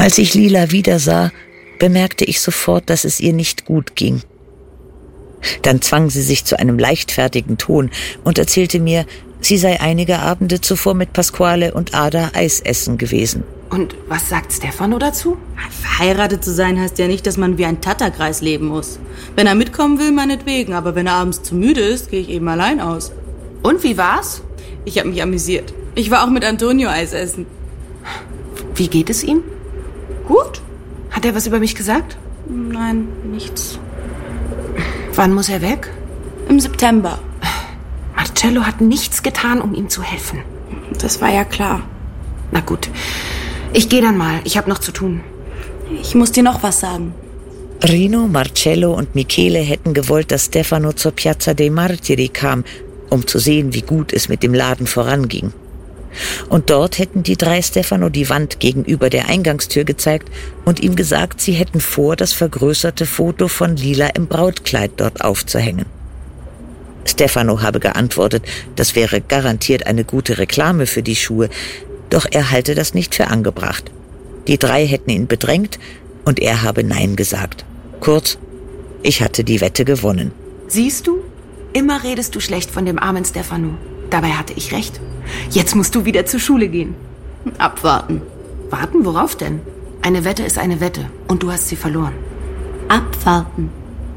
Als ich Lila wiedersah, bemerkte ich sofort, dass es ihr nicht gut ging. Dann zwang sie sich zu einem leichtfertigen Ton und erzählte mir, sie sei einige Abende zuvor mit Pasquale und Ada Eis essen gewesen. Und was sagt Stefano dazu? Verheiratet zu sein heißt ja nicht, dass man wie ein Tatterkreis leben muss. Wenn er mitkommen will, meinetwegen. Aber wenn er abends zu müde ist, gehe ich eben allein aus. Und wie war's? Ich habe mich amüsiert. Ich war auch mit Antonio Eis essen. Wie geht es ihm? Gut. Hat er was über mich gesagt? Nein, nichts. Wann muss er weg? Im September. Marcello hat nichts getan, um ihm zu helfen. Das war ja klar. Na gut, ich gehe dann mal. Ich habe noch zu tun. Ich muss dir noch was sagen. Rino, Marcello und Michele hätten gewollt, dass Stefano zur Piazza dei Martiri kam, um zu sehen, wie gut es mit dem Laden voranging. Und dort hätten die drei Stefano die Wand gegenüber der Eingangstür gezeigt und ihm gesagt, sie hätten vor, das vergrößerte Foto von Lila im Brautkleid dort aufzuhängen. Stefano habe geantwortet, das wäre garantiert eine gute Reklame für die Schuhe, doch er halte das nicht für angebracht. Die drei hätten ihn bedrängt und er habe Nein gesagt. Kurz, ich hatte die Wette gewonnen. Siehst du? Immer redest du schlecht von dem armen Stefano. Dabei hatte ich recht. Jetzt musst du wieder zur Schule gehen. Abwarten. Warten? Worauf denn? Eine Wette ist eine Wette und du hast sie verloren. Abwarten.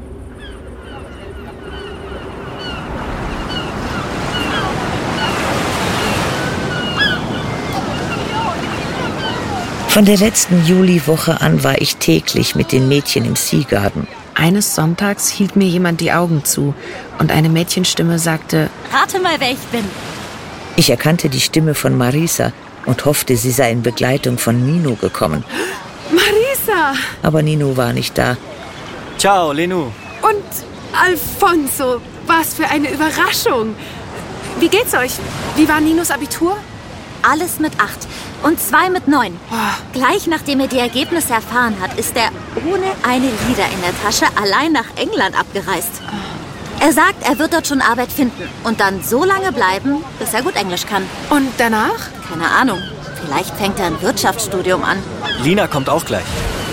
Von der letzten Juliwoche an war ich täglich mit den Mädchen im Sea Garden. Eines Sonntags hielt mir jemand die Augen zu und eine Mädchenstimme sagte: Rate mal, wer ich bin. Ich erkannte die Stimme von Marisa und hoffte, sie sei in Begleitung von Nino gekommen. Marisa! Aber Nino war nicht da. Ciao, Lenu. Und Alfonso, was für eine Überraschung. Wie geht's euch? Wie war Ninos Abitur? Alles mit 8 und 2 mit 9. Gleich nachdem er die Ergebnisse erfahren hat, ist er ohne eine Lieder in der Tasche allein nach England abgereist. Er sagt, er wird dort schon Arbeit finden und dann so lange bleiben, bis er gut Englisch kann. Und danach? Keine Ahnung. Vielleicht fängt er ein Wirtschaftsstudium an. Lina kommt auch gleich.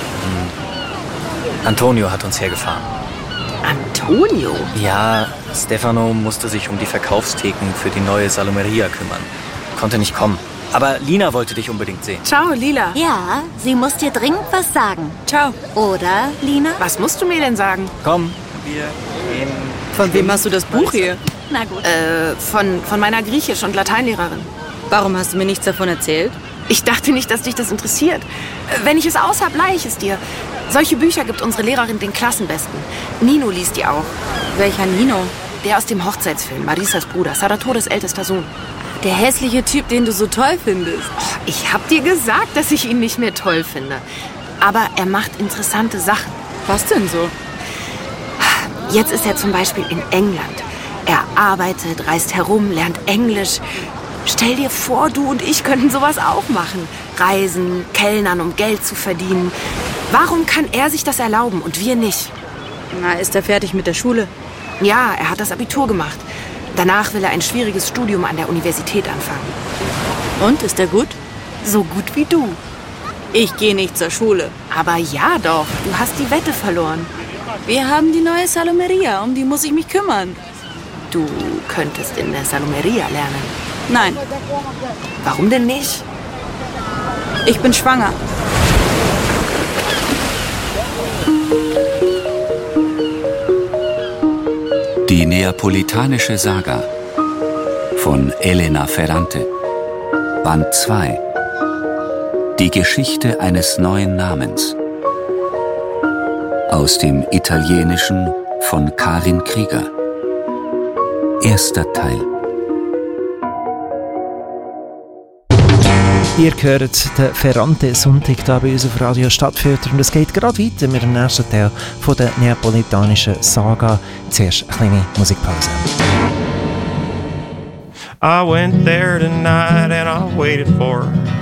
Antonio hat uns hergefahren. Antonio? Ja, Stefano musste sich um die Verkaufstheken für die neue Salumeria kümmern. Konnte nicht kommen. Aber Lina wollte dich unbedingt sehen. Ciao, Lila. Ja, sie muss dir dringend was sagen. Ciao. Oder, Lina? Was musst du mir denn sagen? Komm, wir gehen. Von wem hast du das Buch hier? Na gut. Von meiner Griechisch- und Lateinlehrerin. Warum hast du mir nichts davon erzählt? Ich dachte nicht, dass dich das interessiert. Wenn ich es aushab, leih ich es dir. Solche Bücher gibt unsere Lehrerin den Klassenbesten. Nino liest die auch. Welcher Nino? Der aus dem Hochzeitsfilm, Marisas Bruder, Saratores ältester Sohn. Der hässliche Typ, den du so toll findest. Oh, ich hab dir gesagt, dass ich ihn nicht mehr toll finde. Aber er macht interessante Sachen. Was denn so? Jetzt ist er zum Beispiel in England. Er arbeitet, reist herum, lernt Englisch. Stell dir vor, du und ich könnten sowas auch machen. Reisen, kellnern, um Geld zu verdienen. Warum kann er sich das erlauben und wir nicht? Na, ist er fertig mit der Schule? Ja, er hat das Abitur gemacht. Danach will er ein schwieriges Studium an der Universität anfangen. Und, ist er gut? So gut wie du. Ich gehe nicht zur Schule. Aber ja doch, du hast die Wette verloren. Wir haben die neue Salumeria, um die muss ich mich kümmern. Du könntest in der Salumeria lernen. Nein, Warum denn nicht? ich bin schwanger. Die Neapolitanische Saga von Elena Ferrante. Band 2. Die Geschichte eines neuen Namens. Aus dem Italienischen von Karin Krieger. Erster Teil. Ihr hört den Ferrante-Sonntag hier bei uns auf Radio Stadtfilter und es geht gerade weiter mit dem nächsten Teil von der neapolitanischen Saga. Zuerst eine kleine Musikpause. I went there tonight and I waited for her.